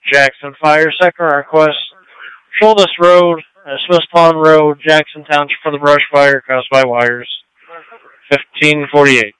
Jackson Fire. Second request, Shouldes Road, Smith Pond Road, Jackson Township for the brush fire caused by wires. 1548.